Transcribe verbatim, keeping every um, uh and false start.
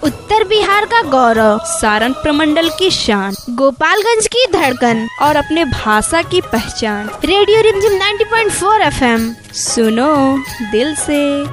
उत्तर बिहार का गौरव, सारण प्रमंडल की शान, गोपालगंज की धड़कन और अपने भाषा की पहचान। रेडियो रिमझिम नब्बे पॉइंट चार एफएम, सुनो दिल से।